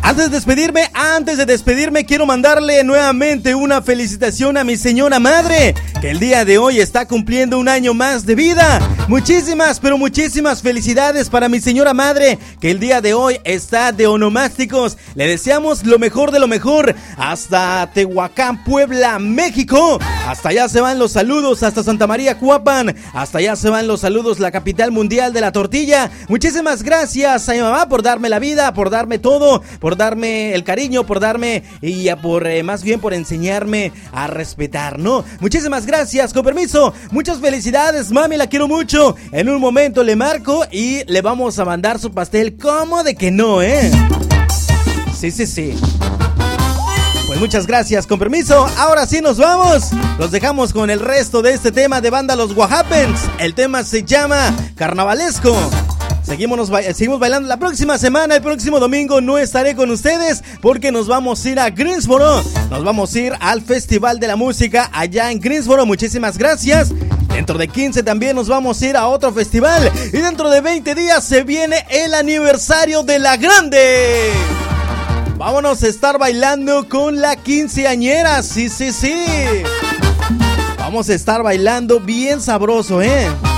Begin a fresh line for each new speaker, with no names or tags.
Antes de despedirme, quiero mandarle nuevamente una felicitación a mi señora madre, que el día de hoy está cumpliendo un año más de vida. Muchísimas, pero muchísimas felicidades para mi señora madre, que el día de hoy está de onomásticos. Le deseamos lo mejor de lo mejor. Hasta Tehuacán, Puebla, México. Hasta allá se van los saludos, hasta Santa María, Cuapan. Hasta allá se van los saludos, la capital mundial de la tortilla. Muchísimas gracias a mi mamá por darme la vida, por darme todo, por darme el cariño, por darme y más bien por enseñarme a respetar, ¿no? Muchísimas gracias, con permiso. Muchas felicidades, mami, la quiero mucho. En un momento le marco y le vamos a mandar su pastel. ¿Cómo de que no, Sí. Pues muchas gracias, con permiso. Ahora sí nos vamos. Los dejamos con el resto de este tema de banda Los Wahapens. El tema se llama Carnavalesco. Seguimos bailando la próxima semana. El próximo domingo no estaré con ustedes porque nos vamos a ir a Greensboro. Nos vamos a ir al Festival de la Música allá en Greensboro. Muchísimas gracias. Dentro de 15 también nos vamos a ir a otro festival. Y dentro de 20 días se viene el aniversario de La Grande. Vámonos a estar bailando con la quinceañera. Sí. Vamos a estar bailando bien sabroso,